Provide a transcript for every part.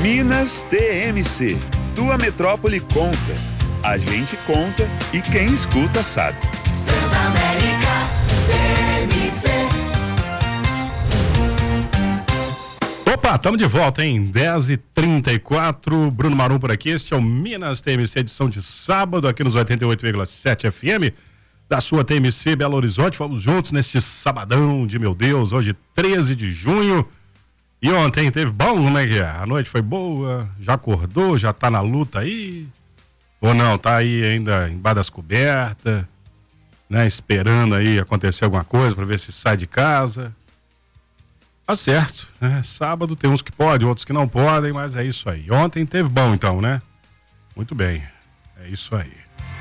Minas TMC. Tua metrópole conta. A gente conta e quem escuta sabe. Transamérica TMC. Opa, estamos de volta, hein? 10h34, Bruno Marum por aqui. Este é o Minas TMC, edição de sábado, aqui nos 88,7 FM, da sua TMC Belo Horizonte. Vamos juntos neste sabadão de meu Deus, hoje 13 de junho. E ontem teve bom, como é que é? A noite foi boa, já acordou, já tá na luta aí? Ou não, tá aí ainda embaixo das cobertas, né? Esperando aí acontecer alguma coisa para ver se sai de casa. Tá certo, né? Sábado tem uns que podem, outros que não podem, mas é isso aí. Ontem teve bom então, né? Muito bem, é isso aí.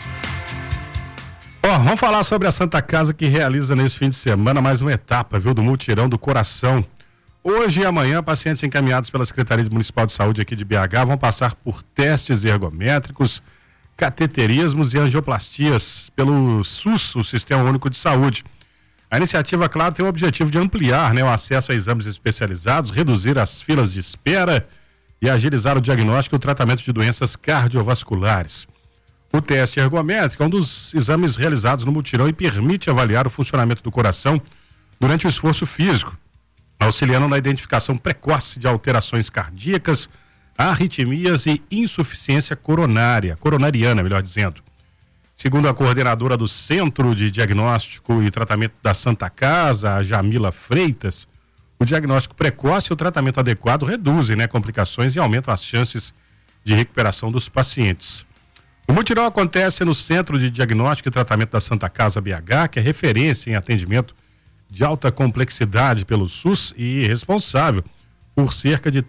Ó, vamos falar sobre a Santa Casa que realiza nesse fim de semana mais uma etapa, viu? Do Mutirão do Coração. Hoje e amanhã, pacientes encaminhados pela Secretaria Municipal de Saúde aqui de BH vão passar por testes ergométricos, cateterismos e angioplastias pelo SUS, o Sistema Único de Saúde. A iniciativa, claro, tem o objetivo de ampliar, né, o acesso a exames especializados, reduzir as filas de espera e agilizar o diagnóstico e o tratamento de doenças cardiovasculares. O teste ergométrico é um dos exames realizados no mutirão e permite avaliar o funcionamento do coração durante o esforço físico, auxiliando na identificação precoce de alterações cardíacas, arritmias e insuficiência coronariana, melhor dizendo. Segundo a coordenadora do Centro de Diagnóstico e Tratamento da Santa Casa, a Jamila Freitas, o diagnóstico precoce e o tratamento adequado reduzem, né, complicações e aumentam as chances de recuperação dos pacientes. O mutirão acontece no Centro de Diagnóstico e Tratamento da Santa Casa BH, que é referência em atendimento de alta complexidade pelo SUS e responsável por cerca de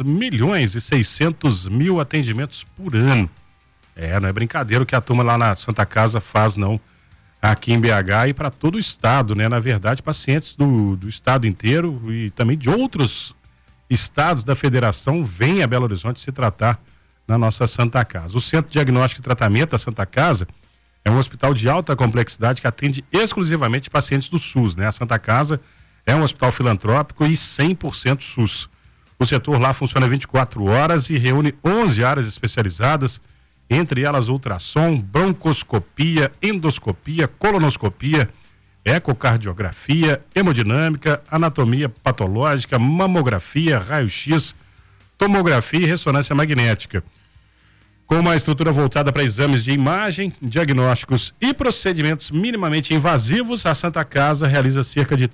3.600.000 atendimentos por ano. Não é brincadeira o que a turma lá na Santa Casa faz, não, aqui em BH e para todo o estado, né? Na verdade, pacientes do estado inteiro e também de outros estados da federação vêm a Belo Horizonte se tratar na nossa Santa Casa. O Centro de Diagnóstico e Tratamento da Santa Casa é um hospital de alta complexidade que atende exclusivamente pacientes do SUS, né? A Santa Casa é um hospital filantrópico e 100% SUS. O setor lá funciona 24 horas e reúne 11 áreas especializadas, entre elas ultrassom, broncoscopia, endoscopia, colonoscopia, ecocardiografia, hemodinâmica, anatomia patológica, mamografia, raio-x, tomografia e ressonância magnética. Com uma estrutura voltada para exames de imagem, diagnósticos e procedimentos minimamente invasivos, a Santa Casa realiza cerca de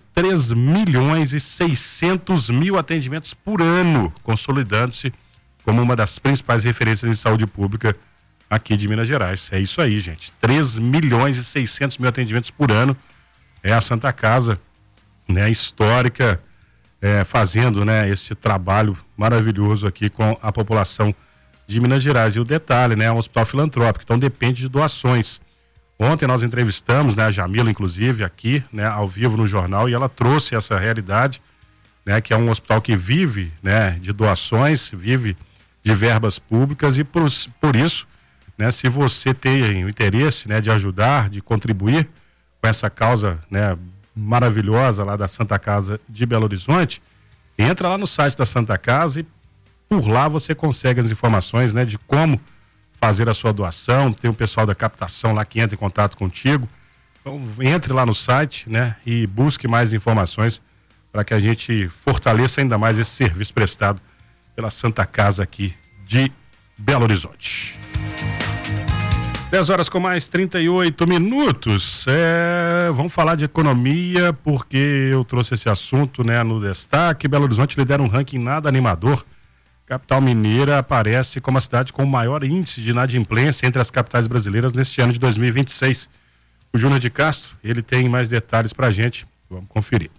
3.600.000 atendimentos por ano, consolidando-se como uma das principais referências em saúde pública aqui de Minas Gerais. É isso aí, gente. 3.600.000 atendimentos por ano é a Santa Casa, né, histórica, fazendo, né, este trabalho maravilhoso aqui com a população de Minas Gerais. E o detalhe, né, é um hospital filantrópico, então depende de doações. Ontem nós entrevistamos, né, a Jamila, inclusive, aqui, né, ao vivo no jornal, e ela trouxe essa realidade, né, que é um hospital que vive, né, de doações, vive de verbas públicas e por isso, né, se você tem o interesse, né, de ajudar, de contribuir com essa causa, né, maravilhosa lá da Santa Casa de Belo Horizonte, entra lá no site da Santa Casa e por lá você consegue as informações, né, de como fazer a sua doação. Tem o pessoal da captação lá que entra em contato contigo. Então entre lá no site, né, e busque mais informações para que a gente fortaleça ainda mais esse serviço prestado pela Santa Casa aqui de Belo Horizonte. 10 horas com mais 38 minutos. Vamos falar de economia, porque eu trouxe esse assunto, né, no destaque. Belo Horizonte lidera um ranking nada animador. Capital mineira aparece como a cidade com o maior índice de inadimplência entre as capitais brasileiras neste ano de 2026. O Júnior de Castro, ele tem mais detalhes pra gente. Vamos conferir.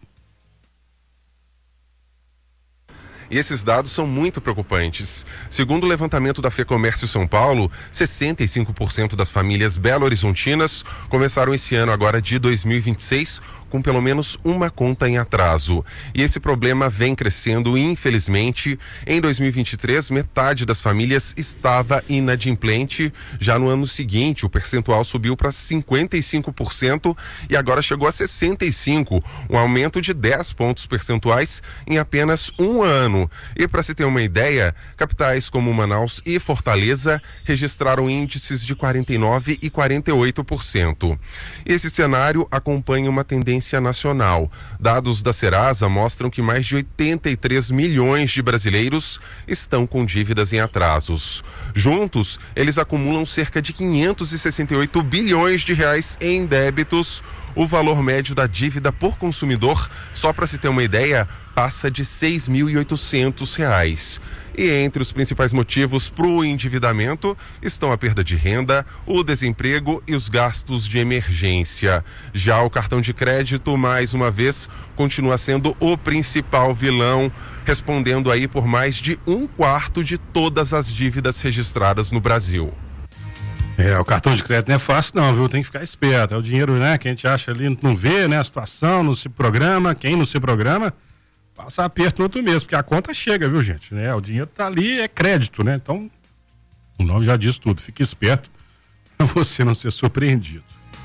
E esses dados são muito preocupantes. Segundo o levantamento da FEComércio São Paulo, 65% das famílias belo-horizontinas começaram esse ano agora de 2026 com pelo menos uma conta em atraso. E esse problema vem crescendo, infelizmente. Em 2023, metade das famílias estava inadimplente. Já no ano seguinte, o percentual subiu para 55% e agora chegou a 65%, um aumento de 10 pontos percentuais em apenas um ano. ano. E para se ter uma ideia, capitais como Manaus e Fortaleza registraram índices de 49% e 48%. Esse cenário acompanha uma tendência nacional. Dados da Serasa mostram que mais de 83 milhões de brasileiros estão com dívidas em atrasos. Juntos, eles acumulam cerca de 568 bilhões de reais em débitos. O valor médio da dívida por consumidor, só para se ter uma ideia, passa de R$ 6.800. E entre os principais motivos para o endividamento estão a perda de renda, o desemprego e os gastos de emergência. Já o cartão de crédito, mais uma vez, continua sendo o principal vilão, respondendo aí por mais de 1/4 de todas as dívidas registradas no Brasil. O cartão de crédito não é fácil não, viu? Tem que ficar esperto. É o dinheiro, né, que a gente acha ali, não vê, né, a situação, não se programa. Quem não se programa, passa aperto no outro mês, porque a conta chega, viu, gente? Né? O dinheiro tá ali, é crédito, né? Então, o nome já diz tudo. Fique esperto para você não ser surpreendido.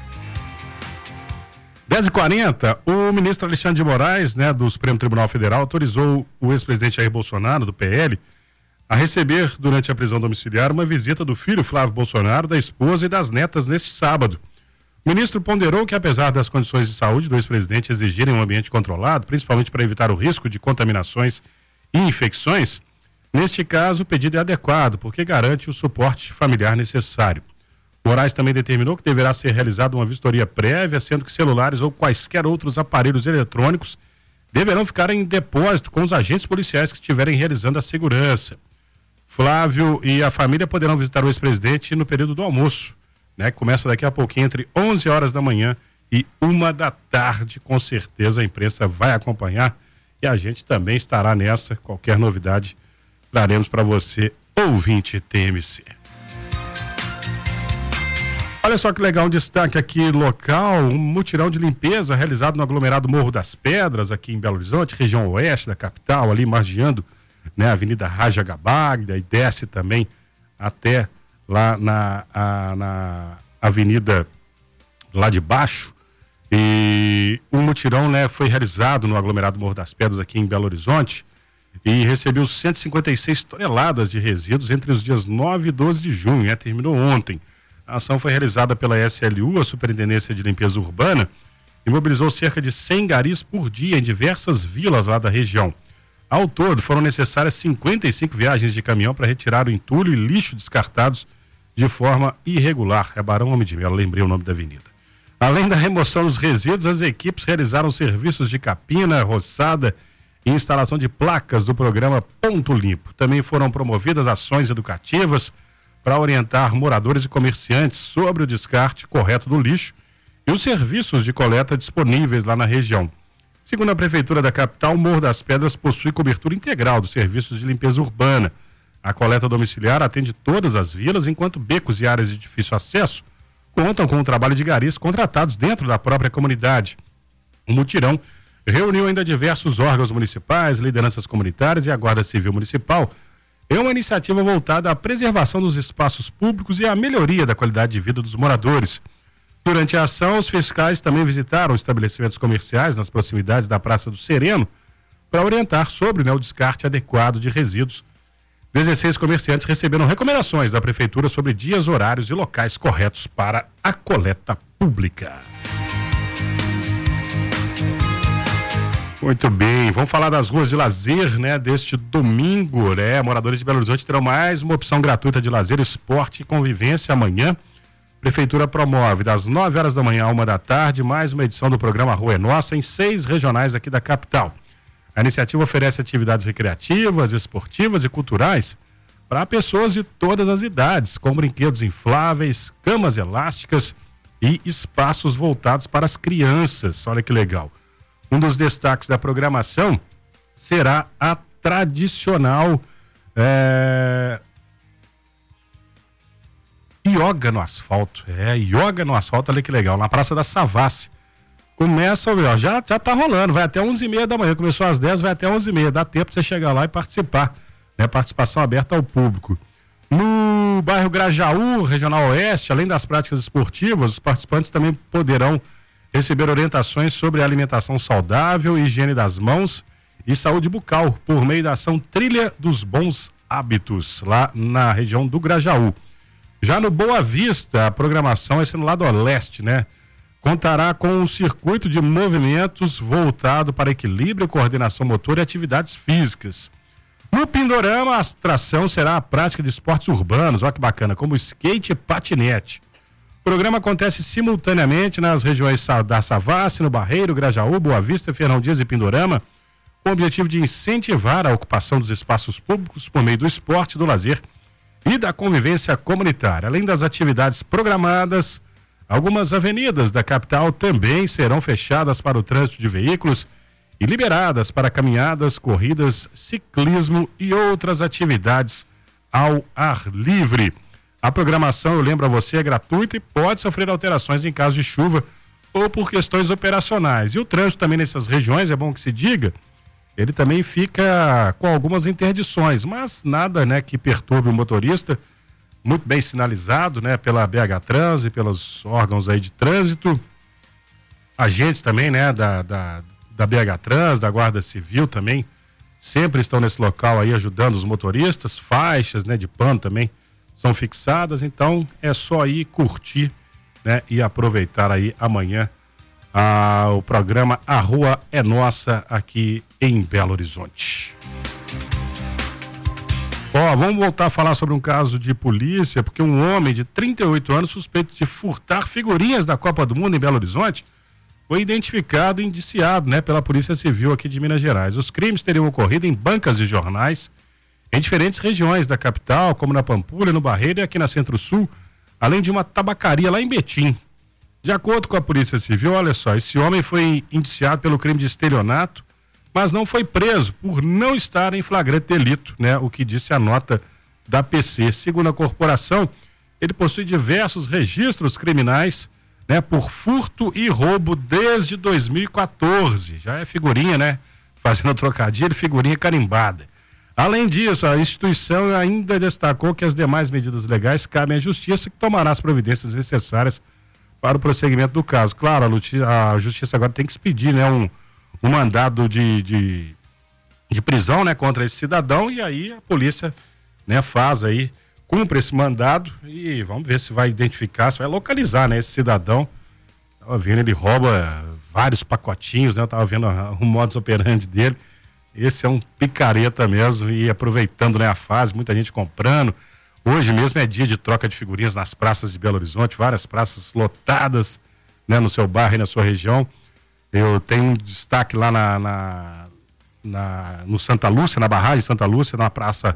10h40, o ministro Alexandre de Moraes, né, do Supremo Tribunal Federal, autorizou o ex-presidente Jair Bolsonaro, do PL, a receber, durante a prisão domiciliar, uma visita do filho Flávio Bolsonaro, da esposa e das netas neste sábado. O ministro ponderou que, apesar das condições de saúde do ex-presidente exigirem um ambiente controlado, principalmente para evitar o risco de contaminações e infecções, neste caso o pedido é adequado, porque garante o suporte familiar necessário. Moraes também determinou que deverá ser realizada uma vistoria prévia, sendo que celulares ou quaisquer outros aparelhos eletrônicos deverão ficar em depósito com os agentes policiais que estiverem realizando a segurança. Flávio e a família poderão visitar o ex-presidente no período do almoço, né? Que começa daqui a pouquinho, entre 11 horas da manhã e 1 da tarde. Com certeza a imprensa vai acompanhar e a gente também estará nessa. Qualquer novidade traremos para você, ouvinte TMC. Olha só que legal, um destaque aqui local, um mutirão de limpeza realizado no aglomerado Morro das Pedras, aqui em Belo Horizonte, região oeste da capital, ali margeando, né, a Avenida Raja Gabagda, e desce também até lá na avenida lá de baixo. E um mutirão, né, foi realizado no aglomerado Morro das Pedras aqui em Belo Horizonte e recebeu 156 toneladas de resíduos entre os dias 9 e 12 de junho, né, terminou ontem. A ação foi realizada pela SLU, a Superintendência de Limpeza Urbana, e mobilizou cerca de 100 garis por dia em diversas vilas lá da região. Ao todo, foram necessárias 55 viagens de caminhão para retirar o entulho e lixo descartados de forma irregular. É Barão Homem de Melo, lembrei o nome da avenida. Além da remoção dos resíduos, as equipes realizaram serviços de capina, roçada e instalação de placas do programa Ponto Limpo. Também foram promovidas ações educativas para orientar moradores e comerciantes sobre o descarte correto do lixo e os serviços de coleta disponíveis lá na região. Segundo a Prefeitura da capital, o Morro das Pedras possui cobertura integral dos serviços de limpeza urbana. A coleta domiciliar atende todas as vilas, enquanto becos e áreas de difícil acesso contam com o trabalho de garis contratados dentro da própria comunidade. O mutirão reuniu ainda diversos órgãos municipais, lideranças comunitárias e a Guarda Civil Municipal. É uma iniciativa voltada à preservação dos espaços públicos e à melhoria da qualidade de vida dos moradores. Durante a ação, os fiscais também visitaram estabelecimentos comerciais nas proximidades da Praça do Sereno para orientar sobre, né, o descarte adequado de resíduos. 16 comerciantes receberam recomendações da Prefeitura sobre dias, horários e locais corretos para a coleta pública. Muito bem, vamos falar das ruas de lazer, né, deste domingo, né? Moradores de Belo Horizonte terão mais uma opção gratuita de lazer, esporte e convivência amanhã. Prefeitura promove das 9 horas da manhã à 1 da tarde mais uma edição do programa Rua é Nossa em 6 regionais aqui da capital. A iniciativa oferece atividades recreativas, esportivas e culturais para pessoas de todas as idades, com brinquedos infláveis, camas elásticas e espaços voltados para as crianças. Olha que legal. Um dos destaques da programação será a tradicional yoga no asfalto. Yoga no asfalto, olha que legal, na Praça da Savassi. Começa, já tá rolando, vai até 11h30 da manhã, começou às 10, vai até 11h30, dá tempo pra você chegar lá e participar, né? Participação aberta ao público. No bairro Grajaú, Regional Oeste, além das práticas esportivas, os participantes também poderão receber orientações sobre alimentação saudável, higiene das mãos e saúde bucal por meio da ação Trilha dos Bons Hábitos, lá na região do Grajaú. Já no Boa Vista, a programação vai ser no lado leste, né? Contará com um circuito de movimentos voltado para equilíbrio, coordenação motora e atividades físicas. No Pindorama, a atração será a prática de esportes urbanos, olha que bacana, como skate e patinete. O programa acontece simultaneamente nas regiões da Savassi, no Barreiro, Grajaú, Boa Vista, Fernão Dias e Pindorama, com o objetivo de incentivar a ocupação dos espaços públicos por meio do esporte, do lazer e da convivência comunitária. Além das atividades programadas, algumas avenidas da capital também serão fechadas para o trânsito de veículos e liberadas para caminhadas, corridas, ciclismo e outras atividades ao ar livre. A programação, eu lembro a você, é gratuita e pode sofrer alterações em caso de chuva ou por questões operacionais. E o trânsito também nessas regiões, é bom que se diga, ele também fica com algumas interdições, mas nada, né, que perturbe o motorista, muito bem sinalizado, né, pela BH Trans e pelos órgãos aí de trânsito, agentes também, né, da BH Trans, da Guarda Civil também, sempre estão nesse local aí ajudando os motoristas, faixas, né, de pano também são fixadas, então é só ir curtir, né, e aproveitar aí amanhã o programa A Rua é Nossa aqui em Belo Horizonte. Vamos voltar a falar sobre um caso de polícia, porque um homem de 38 anos suspeito de furtar figurinhas da Copa do Mundo em Belo Horizonte foi identificado e indiciado, né, pela Polícia Civil aqui de Minas Gerais. Os crimes teriam ocorrido em bancas de jornais em diferentes regiões da capital, como na Pampulha, no Barreiro e aqui na Centro-Sul, além de uma tabacaria lá em Betim. De acordo com a Polícia Civil, olha só, esse homem foi indiciado pelo crime de estelionato, mas não foi preso por não estar em flagrante delito, né? O que disse a nota da PC. Segundo a corporação, ele possui diversos registros criminais, né? Por furto e roubo desde 2014. Já é figurinha, né? Fazendo trocadilho, figurinha carimbada. Além disso, a instituição ainda destacou que as demais medidas legais cabem à Justiça, que tomará as providências necessárias para o prosseguimento do caso. Claro, a Justiça agora tem que expedir, né, um mandado de prisão, né, contra esse cidadão, e aí a polícia, né, cumpre esse mandado e vamos ver se vai identificar, se vai localizar, né, esse cidadão. Tava vendo, ele rouba vários pacotinhos, né, eu tava vendo o modus operandi dele. Esse é um picareta mesmo, e aproveitando, né, a fase, muita gente comprando. Hoje mesmo é dia de troca de figurinhas nas praças de Belo Horizonte, várias praças lotadas, né, no seu bairro e na sua região. Eu tenho um destaque lá no Santa Lúcia, na barragem Santa Lúcia, na praça,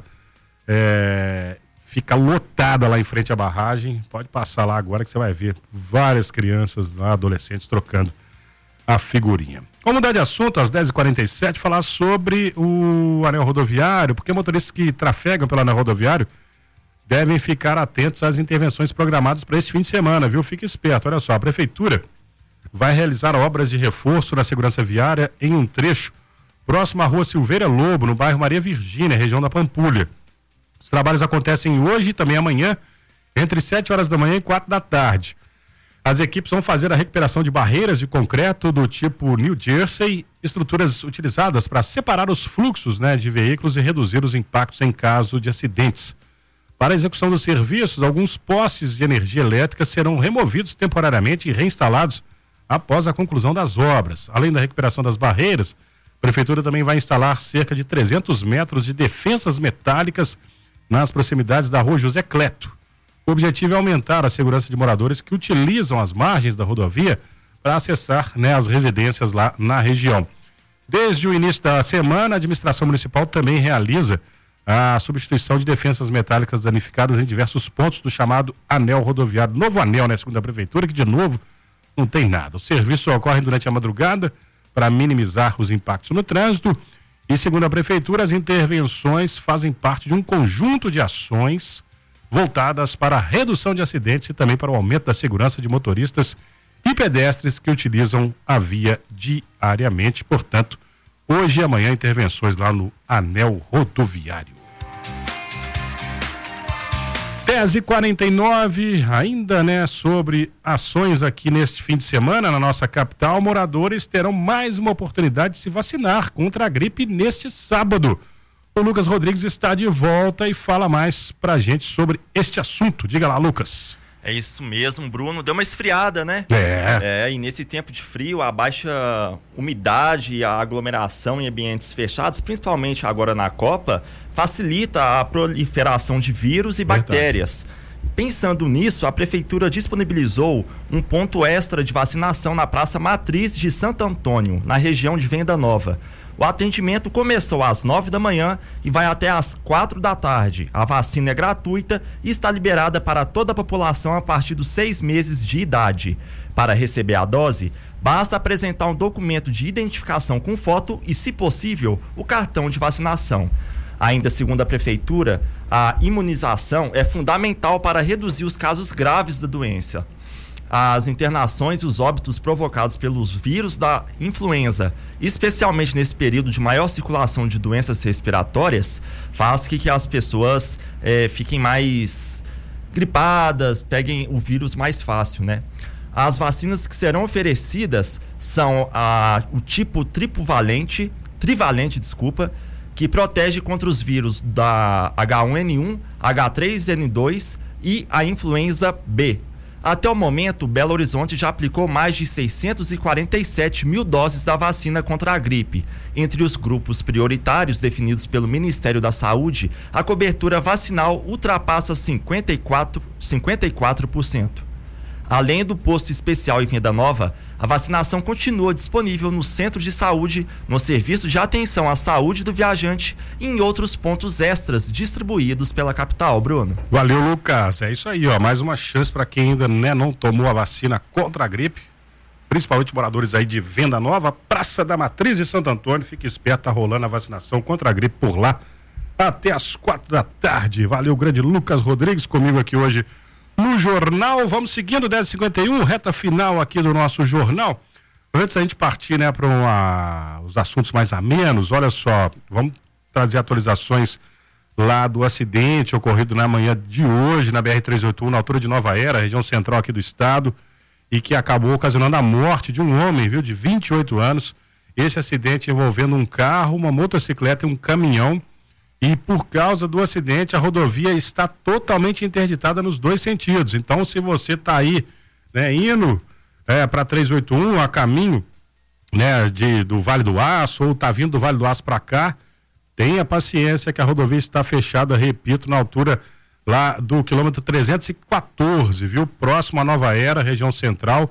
fica lotada lá em frente à barragem. Pode passar lá agora que você vai ver várias crianças lá, adolescentes, trocando a figurinha. Vamos mudar de assunto, às 10h47, falar sobre o anel rodoviário, porque motoristas que trafegam pelo anel rodoviário devem ficar atentos às intervenções programadas para este fim de semana, viu? Fique esperto. Olha só, a Prefeitura vai realizar obras de reforço na segurança viária em um trecho próximo à Rua Silveira Lobo, no bairro Maria Virgínia, região da Pampulha. Os trabalhos acontecem hoje e também amanhã, entre 7 horas da manhã e 4 da tarde. As equipes vão fazer a recuperação de barreiras de concreto do tipo New Jersey, estruturas utilizadas para separar os fluxos, né, de veículos e reduzir os impactos em caso de acidentes. Para a execução dos serviços, alguns postes de energia elétrica serão removidos temporariamente e reinstalados após a conclusão das obras. Além da recuperação das barreiras, a Prefeitura também vai instalar cerca de 300 metros de defensas metálicas nas proximidades da Rua José Cleto. O objetivo é aumentar a segurança de moradores que utilizam as margens da rodovia para acessar, né, as residências lá na região. Desde o início da semana, a administração municipal também realiza a substituição de defensas metálicas danificadas em diversos pontos do chamado anel rodoviário, novo anel, né, segundo a Prefeitura, que de novo não tem nada. O serviço ocorre durante a madrugada para minimizar os impactos no trânsito e, segundo a Prefeitura, as intervenções fazem parte de um conjunto de ações voltadas para a redução de acidentes e também para o aumento da segurança de motoristas e pedestres que utilizam a via diariamente. Portanto, hoje e amanhã, intervenções lá no anel rodoviário. 10h49, ainda, né, sobre ações aqui neste fim de semana na nossa capital, moradores terão mais uma oportunidade de se vacinar contra a gripe neste sábado. O Lucas Rodrigues está de volta e fala mais pra gente sobre este assunto. Diga lá, Lucas. É isso mesmo, Bruno. Deu uma esfriada, né? E nesse tempo de frio, a baixa umidade e a aglomeração em ambientes fechados, principalmente agora na Copa, facilita a proliferação de vírus e bactérias. Pensando nisso, a Prefeitura disponibilizou um ponto extra de vacinação na Praça Matriz de Santo Antônio, na região de Venda Nova. O atendimento começou às 9 da manhã e vai até às 4 da tarde. A vacina é gratuita e está liberada para toda a população a partir dos 6 meses de idade. Para receber a dose, basta apresentar um documento de identificação com foto e, se possível, o cartão de vacinação. Ainda segundo a Prefeitura, a imunização é fundamental para reduzir os casos graves da doença. As internações e os óbitos provocados pelos vírus da influenza, especialmente nesse período de maior circulação de doenças respiratórias, faz que as pessoas fiquem mais gripadas, peguem o vírus mais fácil, né? As vacinas que serão oferecidas são o tipo trivalente, que protege contra os vírus da H1N1, H3N2 e a influenza B. Até o momento, Belo Horizonte já aplicou mais de 647 mil doses da vacina contra a gripe. Entre os grupos prioritários definidos pelo Ministério da Saúde, a cobertura vacinal ultrapassa 54%. Além do posto especial em Venda Nova, a vacinação continua disponível no Centro de Saúde, no Serviço de Atenção à Saúde do Viajante e em outros pontos extras distribuídos pela capital, Bruno. Valeu, Lucas. É isso aí, ó. Mais uma chance para quem ainda, né, não tomou a vacina contra a gripe, principalmente moradores aí de Venda Nova, Praça da Matriz de Santo Antônio. Fique esperto, tá rolando a vacinação contra a gripe por lá até às 4 da tarde. Valeu, grande Lucas Rodrigues, comigo aqui hoje no Jornal. Vamos seguindo, 10h51, reta final aqui do nosso Jornal. Antes da gente partir, né, para os assuntos mais amenos, olha só, vamos trazer atualizações lá do acidente ocorrido na manhã de hoje na BR-381, na altura de Nova Era, região central aqui do estado, e que acabou ocasionando a morte de um homem, viu, de 28 anos. Esse acidente envolvendo um carro, uma motocicleta e um caminhão. E por causa do acidente, a rodovia está totalmente interditada nos dois sentidos. Então, se você está aí, né, indo para 381, a caminho, né, do Vale do Aço, ou está vindo do Vale do Aço para cá, tenha paciência que a rodovia está fechada, repito, na altura lá do quilômetro 314, viu? Próximo à Nova Era, região central,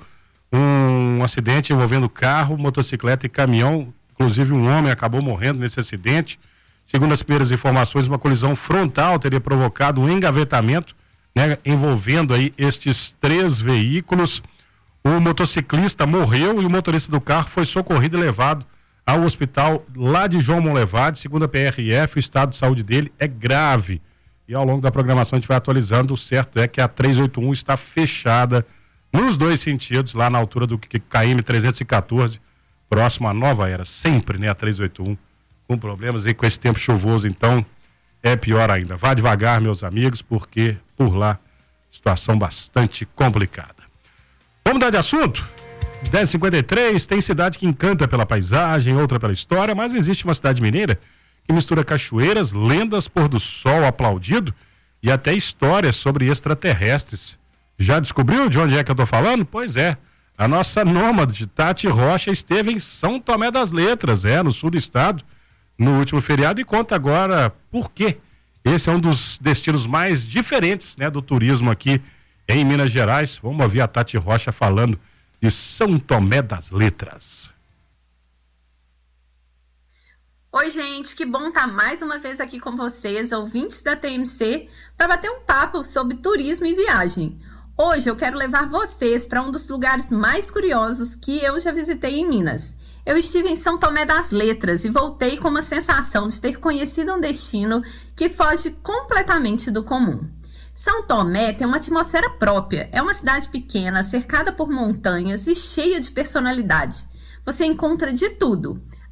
um acidente envolvendo carro, motocicleta e caminhão. Inclusive, um homem acabou morrendo nesse acidente. Segundo as primeiras informações, uma colisão frontal teria provocado um engavetamento, né, envolvendo aí estes 3 veículos. O motociclista morreu e o motorista do carro foi socorrido e levado ao hospital lá de João Monlevade. Segundo a PRF, o estado de saúde dele é grave. E ao longo da programação a gente vai atualizando. O certo é que a 381 está fechada nos dois sentidos, lá na altura do KM 314, próximo à Nova Era. Sempre, né, a 381. Com problemas aí com esse tempo chuvoso, então é pior ainda. Vá devagar, meus amigos, porque por lá situação bastante complicada. Vamos mudar de assunto? 10h53, tem cidade que encanta pela paisagem, outra pela história, mas existe uma cidade mineira que mistura cachoeiras, lendas, pôr do sol aplaudido e até histórias sobre extraterrestres. Já descobriu de onde é que eu tô falando? Pois é, a nossa nômade Tati Rocha esteve em São Tomé das Letras, no sul do estado, no último feriado, e conta agora por quê. Esse é um dos destinos mais diferentes, né, do turismo aqui em Minas Gerais. Vamos ouvir a Tati Rocha falando de São Tomé das Letras. Oi, gente, que bom estar mais uma vez aqui com vocês, ouvintes da TMC, para bater um papo sobre turismo e viagem. Hoje eu quero levar vocês para um dos lugares mais curiosos que eu já visitei em Minas. Eu estive em São Tomé das Letras e voltei com uma sensação de ter conhecido um destino que foge completamente do comum. São Tomé tem uma atmosfera própria, é uma cidade pequena, cercada por montanhas e cheia de personalidade. Você encontra de tudo.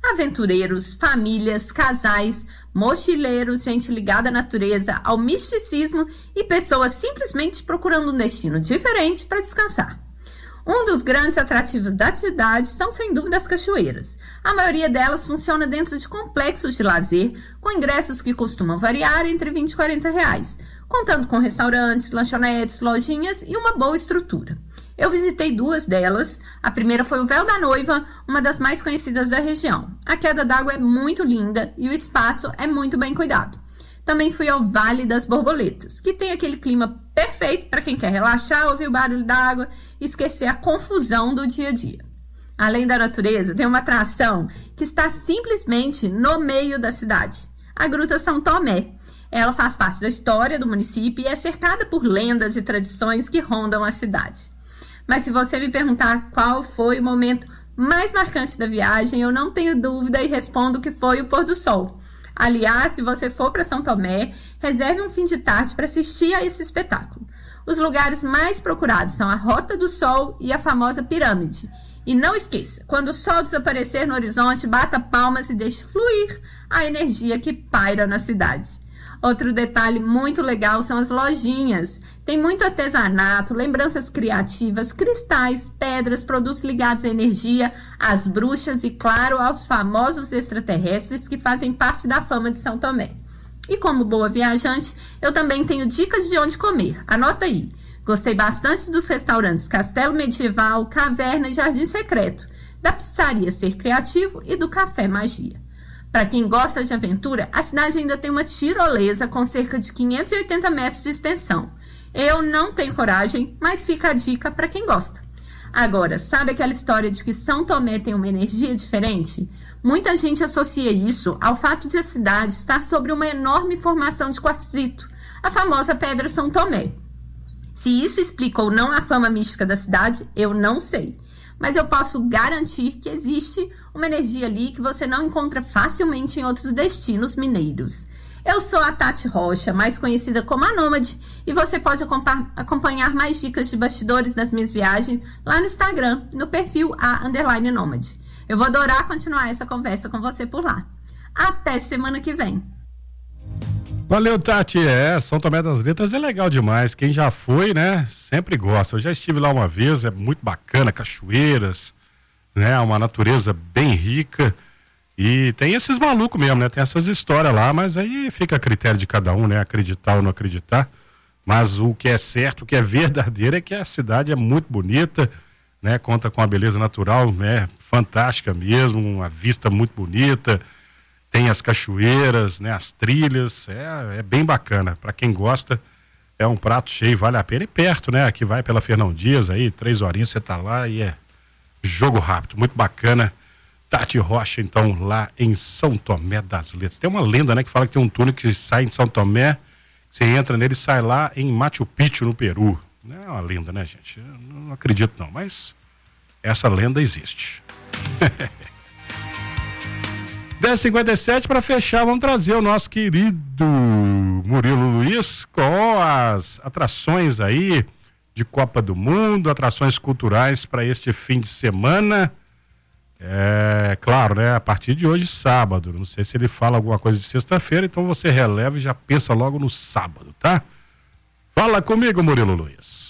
Aventureiros, famílias, casais, mochileiros, gente ligada à natureza, ao misticismo e pessoas simplesmente procurando um destino diferente para descansar. Um dos grandes atrativos da cidade são, sem dúvida, as cachoeiras. A maioria delas funciona dentro de complexos de lazer, com ingressos que costumam variar entre R$20 e R$40, contando com restaurantes, lanchonetes, lojinhas e uma boa estrutura. Eu visitei 2 delas. A primeira foi o Véu da Noiva, uma das mais conhecidas da região. A queda d'água é muito linda e o espaço é muito bem cuidado. Também fui ao Vale das Borboletas, que tem aquele clima perfeito para quem quer relaxar, ouvir o barulho da água e esquecer a confusão do dia a dia. Além da natureza, tem uma atração que está simplesmente no meio da cidade, a Gruta São Tomé. Ela faz parte da história do município e é cercada por lendas e tradições que rondam a cidade. Mas se você me perguntar qual foi o momento mais marcante da viagem, eu não tenho dúvida e respondo que foi o pôr do sol. Aliás, se você for para São Tomé, reserve um fim de tarde para assistir a esse espetáculo. Os lugares mais procurados são a Rota do Sol e a famosa Pirâmide. E não esqueça, quando o sol desaparecer no horizonte, bata palmas e deixe fluir a energia que paira na cidade. Outro detalhe muito legal são as lojinhas. Tem muito artesanato, lembranças criativas, cristais, pedras, produtos ligados à energia, às bruxas e, claro, aos famosos extraterrestres que fazem parte da fama de São Tomé. E como boa viajante, eu também tenho dicas de onde comer. Anota aí. Gostei bastante dos restaurantes Castelo Medieval, Caverna e Jardim Secreto, da pizzaria Ser Criativo e do Café Magia. Para quem gosta de aventura, a cidade ainda tem uma tirolesa com cerca de 580 metros de extensão. Eu não tenho coragem, mas fica a dica para quem gosta. Agora, sabe aquela história de que São Tomé tem uma energia diferente? Muita gente associa isso ao fato de a cidade estar sobre uma enorme formação de quartzito, a famosa Pedra São Tomé. Se isso explica ou não a fama mística da cidade, eu não sei. Mas eu posso garantir que existe uma energia ali que você não encontra facilmente em outros destinos mineiros. Eu sou a Tati Rocha, mais conhecida como a Nômade, e você pode acompanhar mais dicas de bastidores das minhas viagens lá no Instagram, no perfil _Nômade. Eu vou adorar continuar essa conversa com você por lá. Até semana que vem. Valeu, Tati. São Tomé das Letras é legal demais. Quem já foi, né, sempre gosta. Eu já estive lá uma vez, é muito bacana, cachoeiras, né, uma natureza bem rica. E tem esses malucos mesmo, né, tem essas histórias lá, mas aí fica a critério de cada um, né, acreditar ou não acreditar. Mas o que é certo, o que é verdadeiro é que a cidade é muito bonita, né, conta com a beleza natural, né, fantástica mesmo, uma vista muito bonita. Tem as cachoeiras, né, as trilhas, é bem bacana. Para quem gosta, é um prato cheio, vale a pena. E perto, né, aqui vai pela Fernão Dias, aí 3 horinhas você tá lá e é jogo rápido, muito bacana. Tati Rocha, então, lá em São Tomé das Letras. Tem uma lenda, né, que fala que tem um túnel que sai em São Tomé, você entra nele e sai lá em Machu Picchu, no Peru. Não é uma lenda, né, gente? Eu não acredito não, mas essa lenda existe. 10h57, para fechar, vamos trazer o nosso querido Murilo Luiz com as atrações aí de Copa do Mundo, atrações culturais para este fim de semana. Claro, né? A partir de hoje, sábado. Não sei se ele fala alguma coisa de sexta-feira, então você releva e já pensa logo no sábado, tá? Fala comigo, Murilo Luiz.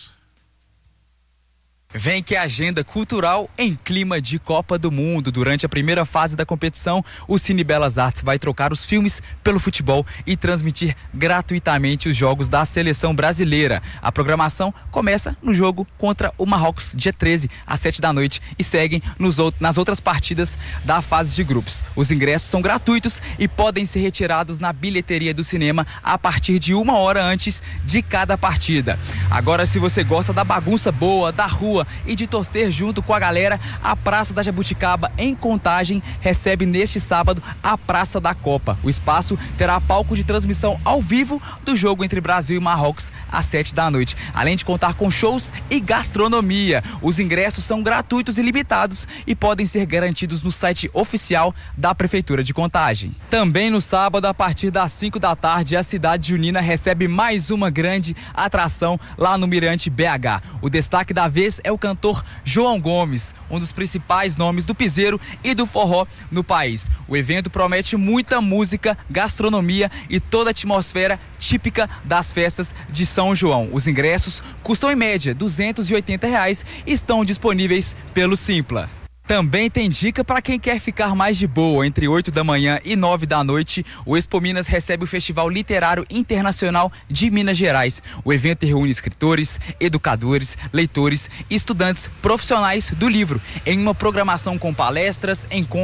Vem que a agenda cultural em clima de Copa do Mundo. Durante a primeira fase da competição, o Cine Belas Artes vai trocar os filmes pelo futebol e transmitir gratuitamente os jogos da seleção brasileira. A programação começa no jogo contra o Marrocos, dia 13, às 7 da noite, e seguem nas outras partidas da fase de grupos. Os ingressos são gratuitos e podem ser retirados na bilheteria do cinema a partir de 1 hora antes de cada partida. Agora, se você gosta da bagunça boa, da rua e de torcer junto com a galera, a Praça da Jabuticaba, em Contagem, recebe neste sábado a Praça da Copa. O espaço terá palco de transmissão ao vivo do jogo entre Brasil e Marrocos às 7 da noite, além de contar com shows e gastronomia. Os ingressos são gratuitos e limitados e podem ser garantidos no site oficial da Prefeitura de Contagem. Também no sábado, a partir das 5 da tarde, a cidade junina recebe mais uma grande atração lá no Mirante BH. O destaque da vez é o cantor João Gomes, um dos principais nomes do piseiro e do forró no país. O evento promete muita música, gastronomia e toda a atmosfera típica das festas de São João. Os ingressos custam em média R$ 280 e estão disponíveis pelo Simpla. Também tem dica para quem quer ficar mais de boa. Entre 8 da manhã e 9 da noite, o Expo Minas recebe o Festival Literário Internacional de Minas Gerais. O evento reúne escritores, educadores, leitores e estudantes profissionais do livro em uma programação com palestras, encontros